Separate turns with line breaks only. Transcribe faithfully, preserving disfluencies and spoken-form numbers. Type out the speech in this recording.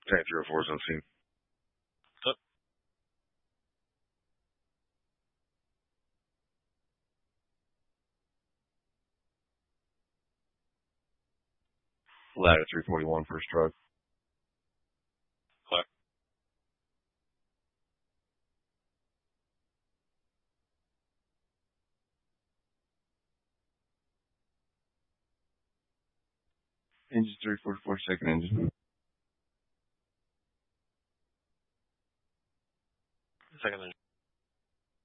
Tank three oh four is on scene.
Up.
Ladder three forty-one, first truck.
Clear.
Engine three forty-four, second engine.